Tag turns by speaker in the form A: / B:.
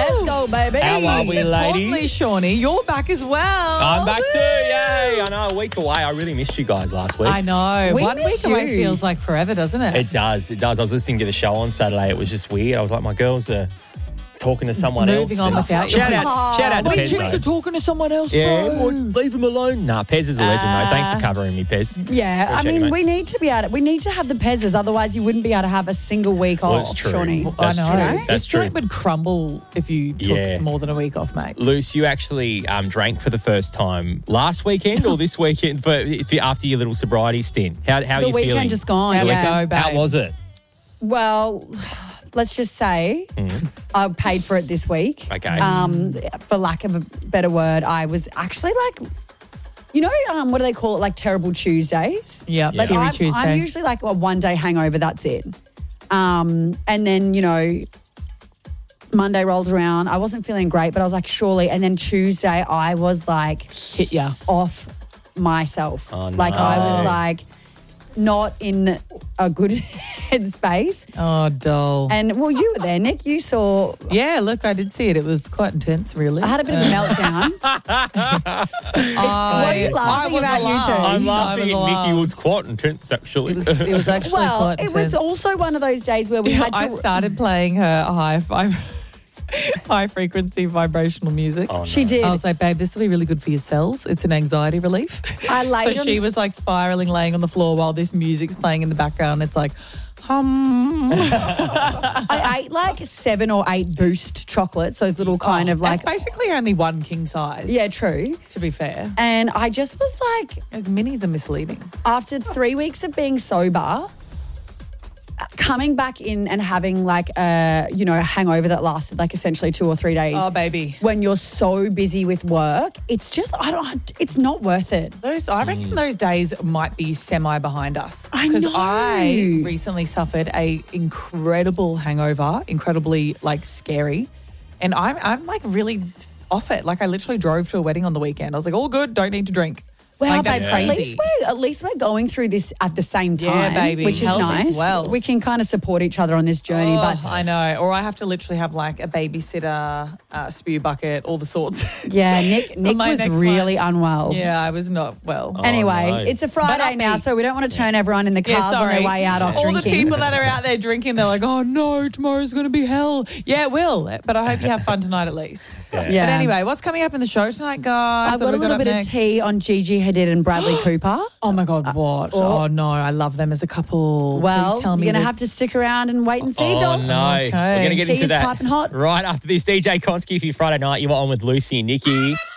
A: Let's go, baby.
B: How are we, ladies?
C: Importantly, Shawnee, you're back as well.
B: I'm back too, yay. I know, a week away. I really missed you guys last week.
C: I know.
A: We
C: 1 week
A: miss
C: away
A: you.
C: feels like forever, doesn't it?
B: It does. I was listening to the show on Saturday. It was just weird. I was like, my girls are talking to someone
C: Moving
B: else.
C: on without you.
B: Shout out to
C: Wait,
B: Pez,
C: chicks are
B: though.
C: talking to someone else,
B: Yeah,
C: bro.
B: well, leave him alone. Nah, Pez is a legend, though. Thanks for covering me, Pez.
A: Yeah, I
B: Appreciate you,
A: mean,
B: mate.
A: we need to be able to, we need to have the Pezzers, otherwise you wouldn't be able to have a single week
B: Well,
A: off,
B: it's true.
A: Shawnee.
B: That's
C: I know.
B: true. That's
C: This
B: true.
C: joint would crumble if you took
B: Yeah.
C: more than a week off, mate.
B: Luce, you actually drank for the first time last weekend or this weekend after your little sobriety stint. How are
A: The
B: you feeling?
A: weekend just gone,
C: How'd
A: yeah.
C: it go, babe?
B: How was it?
A: Well, let's just say I paid for it this week.
B: Okay.
A: For lack of a better word, I was actually like, you know, what do they call it? Like terrible Tuesdays.
C: Yep,
A: Like
C: Teary
A: I'm
C: Tuesday.
A: usually like a 1 day hangover. That's it. And then, you know, Monday rolls around. I wasn't feeling great, but I was like, surely. And then Tuesday, I was like,
C: Hit ya.
A: off myself.
B: Oh, no.
A: Like I was like not in a good headspace.
C: Oh, dull.
A: And well, you were there, Nick. You saw.
C: Yeah, look, I did see it. It was quite intense, really.
A: I had a bit of a meltdown. What are you laughing about, you two?
B: I'm
C: I
B: laughing
C: was
B: at Nikki.
C: alarmed.
B: Was quite intense, actually.
C: It was actually
A: Well,
C: quite
A: it
C: intense.
A: was also one of those days where we had to.
C: I started playing her high frequency vibrational music.
B: Oh, no.
A: She did.
C: I was like, babe, this will be really good for your cells. It's an anxiety relief.
A: I laid
C: So
A: on-
C: she was like spiraling, laying on the floor while this music's playing in the background. It's like, hum.
A: I ate like 7 or 8 Boost chocolates, those little kind of like.
C: That's basically only one king size.
A: Yeah, true.
C: To be fair.
A: And I just was like,
C: As minis are misleading.
A: after 3 weeks of being sober, coming back in and having like a, you know, a hangover that lasted like essentially 2 or 3 days.
C: Oh, baby.
A: When you're so busy with work, it's just, it's not worth it.
C: I reckon those days might be semi behind us.
A: I
C: Because
A: know.
C: I recently suffered a incredible hangover, incredibly like scary. And I'm like really off it. Like I literally drove to a wedding on the weekend. I was like, all good, don't need to drink.
A: Well,
C: like, that's
A: babe,
C: crazy.
A: at least we're going through this at the same
C: Yeah,
A: time,
C: baby.
A: which is
C: Health is
A: nice.
C: wealth.
A: We can kind of support each other on this journey,
C: Oh,
A: but
C: I know. Or I have to literally have like a babysitter, spew bucket, all the sorts.
A: yeah, Nick
C: my
A: was
C: next
A: really
C: one.
A: unwell.
C: Yeah, I was not well.
A: Anyway,
B: no.
A: it's a Friday
C: But
A: now,
C: happy.
A: so we don't want to turn everyone in the
C: Yeah,
A: cars on their
C: sorry.
A: way out off
C: All
A: drinking.
C: the people that are out there drinking, they're like, oh no, tomorrow's going to be hell. Yeah, it will. But I hope you have fun tonight at least.
A: Yeah.
C: But anyway, what's coming up in the show tonight, guys?
A: I've got a little bit of tea on Gigi Hadid and Bradley Cooper.
C: Oh my God, what? Oh no, I love them as a couple.
A: Well,
C: Please tell me
A: you're going to
C: that-
A: have to stick around and wait and see,
B: Oh,
A: Dom.
B: no.
C: Okay.
B: We're going to get
A: Tea
B: into
A: is
B: that
A: piping hot.
B: right after this. DJ Konski for your Friday night. You were on with Lucy and Nikki.